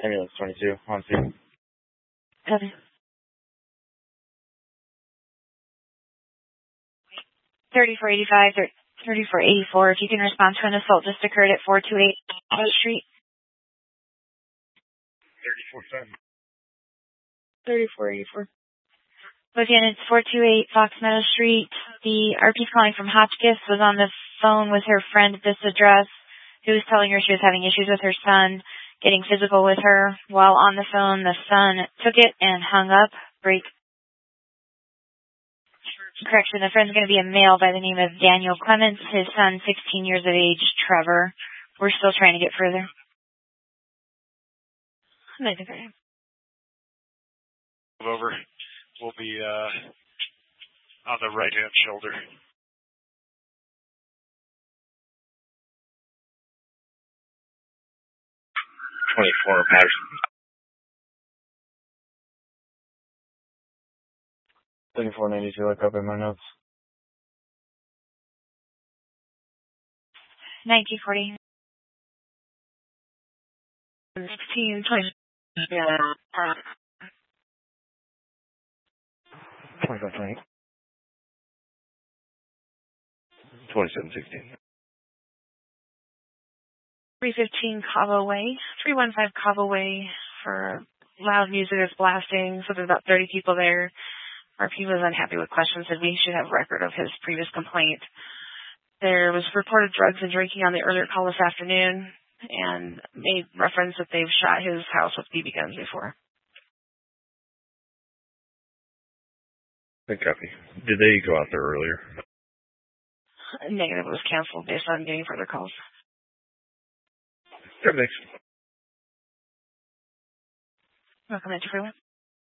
Ambulance 22, on scene. Copy. 3485, 3484, if you can respond to an assault just occurred at 428 Auto Street. 3484. Again, it's 428 Fox Meadow Street. The RP's calling from Hotchkiss was on the phone with her friend at this address who was telling her she was having issues with her son, getting physical with her. While on the phone, the son took it and hung up. Correction, the friend's going to be a male by the name of Daniel Clements. His son, 16 years of age, Trevor. We're still trying to get further. 1930. Over. We'll be on the right-hand shoulder. 24, Patterson. Looking 492, I copy my notes. 1940. 16, 20. Yeah. 25, 20. 27, 16. 315 Cavo Way. 315 Cavo Way for loud music is blasting. So there's about 30 people there. RP was unhappy with questions, and we should have record of his previous complaint. There was reported drugs and drinking on the earlier call this afternoon, and made reference that they've shot his house with BB guns before. Good copy. Did they go out there earlier? Negative, it was canceled based on getting further calls. Good, thanks. Welcome into everyone.